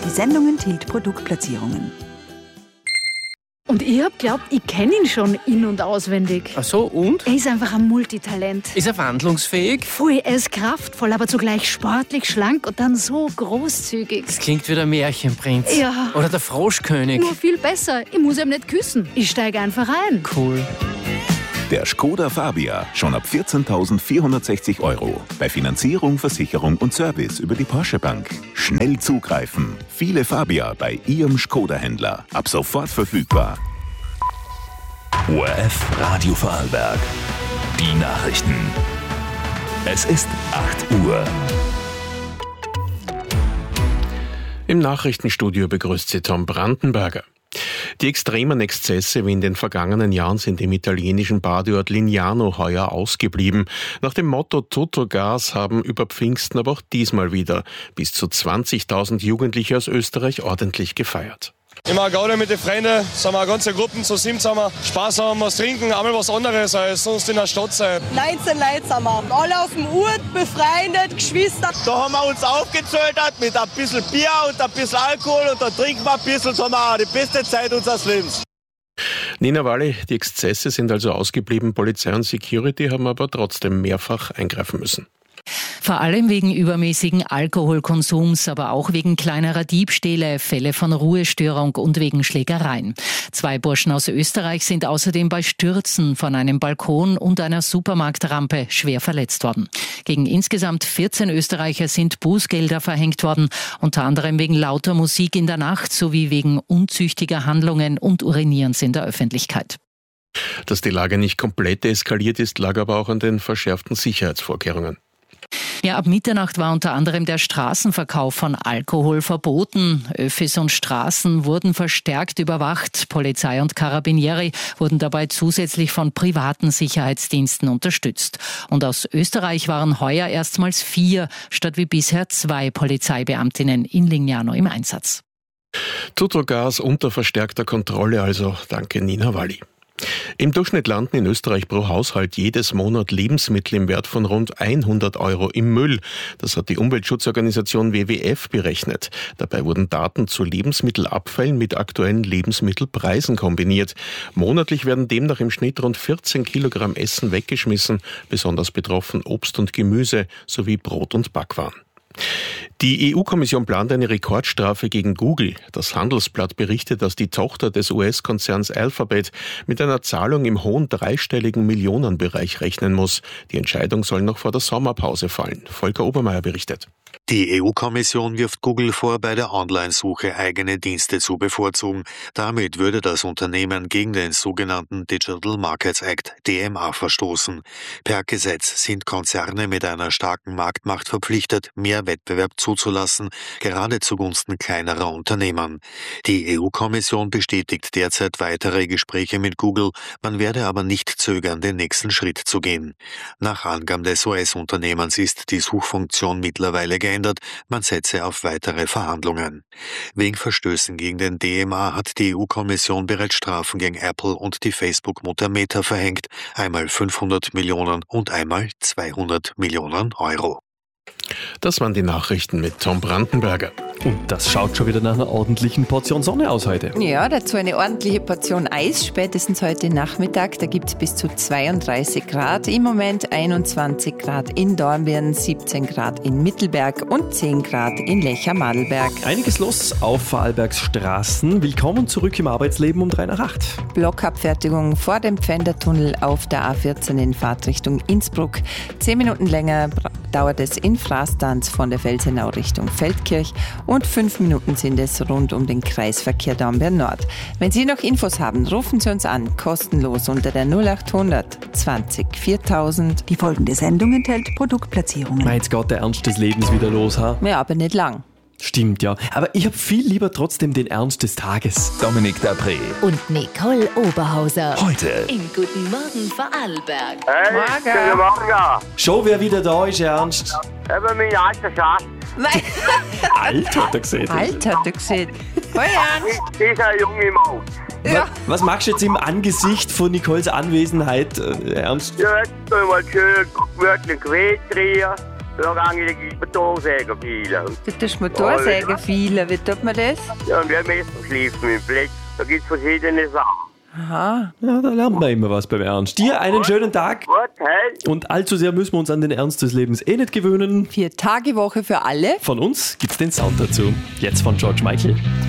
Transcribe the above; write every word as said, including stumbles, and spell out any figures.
Die Sendung enthält Produktplatzierungen. Und ich hab glaubt, ich kenne ihn schon in- und auswendig. Ach so, und? Er ist einfach ein Multitalent. Ist er wandlungsfähig? Voll, er ist kraftvoll, aber zugleich sportlich, schlank und dann so großzügig. Das klingt wie der Märchenprinz. Ja. Oder der Froschkönig. Nur viel besser. Ich muss ihm nicht küssen. Ich steige einfach ein. Cool. Der Skoda Fabia, schon ab vierzehntausendvierhundertsechzig Euro. Bei Finanzierung, Versicherung und Service über die Porsche Bank. Schnell zugreifen. Viele Fabia bei Ihrem Skoda-Händler. Ab sofort verfügbar. O R F Radio Vorarlberg. Die Nachrichten. Es ist acht Uhr. Im Nachrichtenstudio begrüßt sie Tom Brandenberger. Die extremen Exzesse wie in den vergangenen Jahren sind im italienischen Badeort Lignano heuer ausgeblieben. Nach dem Motto Tutto Gas haben über Pfingsten aber auch diesmal wieder bis zu zwanzigtausend Jugendliche aus Österreich ordentlich gefeiert. Immer Gaude mit den Freunden, sind wir eine ganze Gruppe, so sieben zusammen. Spaß haben, was trinken, einmal was anderes als sonst in der Stadt sein. neunzehn Leute sind wir. Alle aus dem Ort, befreundet, Geschwister. Da haben wir uns aufgezöllert mit ein bisschen Bier und ein bisschen Alkohol und da trinken wir ein bisschen, so haben wir auch die beste Zeit unseres Lebens. Nina Walli, die Exzesse sind also ausgeblieben. Polizei und Security haben aber trotzdem mehrfach eingreifen müssen. Vor allem wegen übermäßigen Alkoholkonsums, aber auch wegen kleinerer Diebstähle, Fälle von Ruhestörung und wegen Schlägereien. Zwei Burschen aus Österreich sind außerdem bei Stürzen von einem Balkon und einer Supermarktrampe schwer verletzt worden. Gegen insgesamt vierzehn Österreicher sind Bußgelder verhängt worden, unter anderem wegen lauter Musik in der Nacht sowie wegen unzüchtiger Handlungen und Urinierens in der Öffentlichkeit. Dass die Lage nicht komplett eskaliert ist, lag aber auch an den verschärften Sicherheitsvorkehrungen. Ja, ab Mitternacht war unter anderem der Straßenverkauf von Alkohol verboten. Öffis und Straßen wurden verstärkt überwacht. Polizei und Carabinieri wurden dabei zusätzlich von privaten Sicherheitsdiensten unterstützt. Und aus Österreich waren heuer erstmals vier statt wie bisher zwei Polizeibeamtinnen in Lignano im Einsatz. Tutto Gas unter verstärkter Kontrolle also. Danke, Nina Walli. Im Durchschnitt landen in Österreich pro Haushalt jedes Monat Lebensmittel im Wert von rund hundert Euro im Müll. Das hat die Umweltschutzorganisation W W F berechnet. Dabei wurden Daten zu Lebensmittelabfällen mit aktuellen Lebensmittelpreisen kombiniert. Monatlich werden demnach im Schnitt rund vierzehn Kilogramm Essen weggeschmissen, besonders betroffen Obst und Gemüse sowie Brot und Backwaren. Die E U-Kommission plant eine Rekordstrafe gegen Google. Das Handelsblatt berichtet, dass die Tochter des U S-Konzerns Alphabet mit einer Zahlung im hohen dreistelligen Millionenbereich rechnen muss. Die Entscheidung soll noch vor der Sommerpause fallen. Volker Obermeier berichtet. Die E U-Kommission wirft Google vor, bei der Online-Suche eigene Dienste zu bevorzugen. Damit würde das Unternehmen gegen den sogenannten Digital Markets Act D M A verstoßen. Per Gesetz sind Konzerne mit einer starken Marktmacht verpflichtet, mehr Wettbewerb zuzulassen, gerade zugunsten kleinerer Unternehmen. Die E U-Kommission bestätigt derzeit weitere Gespräche mit Google, man werde aber nicht zögern, den nächsten Schritt zu gehen. Nach Angaben des U S-Unternehmens ist die Suchfunktion mittlerweile geändert. Man setze auf weitere Verhandlungen. Wegen Verstößen gegen den D M A hat die E U-Kommission bereits Strafen gegen Apple und die Facebook-Mutter Meta verhängt, einmal fünfhundert Millionen und einmal zweihundert Millionen Euro. Das waren die Nachrichten mit Tom Brandenberger. Und das schaut schon wieder nach einer ordentlichen Portion Sonne aus heute. Ja, dazu eine ordentliche Portion Eis, spätestens heute Nachmittag. Da gibt es bis zu zweiunddreißig Grad. Im Moment einundzwanzig Grad in Dornbirn, siebzehn Grad in Mittelberg und zehn Grad in Lech-am-Madelberg. Einiges los auf Vorarlbergs Straßen. Willkommen zurück im Arbeitsleben um drei nach acht. Blockabfertigung vor dem Pfändertunnel auf der A vierzehn in Fahrtrichtung Innsbruck. Zehn Minuten länger dauert es in Frastanz von der Felsenau Richtung Feldkirch und fünf Minuten sind es rund um den Kreisverkehr Dornbirn Nord. Wenn Sie noch Infos haben, rufen Sie uns an, kostenlos unter der null acht hundert zwanzig viertausend. Die folgende Sendung enthält Produktplatzierungen. Na, jetzt geht der Ernst des Lebens wieder los, ha? Ja, aber nicht lang. Stimmt, ja. Aber ich habe viel lieber trotzdem den Ernst des Tages. Dominik Dapré und Nicole Oberhauser. Heute im Guten Morgen Vorarlberg. Hey, guten Morgen. Schon wer wieder da ist, Ernst? Eben mein alter Schatz. Nein. Alt hat er gesehen. Alt hat er gesehen. Hoi Ernst. Das ist ein junger Mann. Ja. Was magst du jetzt im Angesicht von Nicoles Anwesenheit, äh, Ernst? Ja, jetzt tun wir schön gemütlich Weh drehen. Da gehe ich die Motorsäge fielen. Du tust Motorsäge fielen, wie tut man das? Ja, und wir Messer schleifen mit Blech. Da gibt es verschiedene Sachen. Aha. Ja, da lernt man immer was beim Ernst. Dir einen schönen Tag. Gut, hey. Und allzu sehr müssen wir uns an den Ernst des Lebens eh nicht gewöhnen. Vier Tage Woche für alle. Von uns gibt's den Sound dazu. Jetzt von George Michael.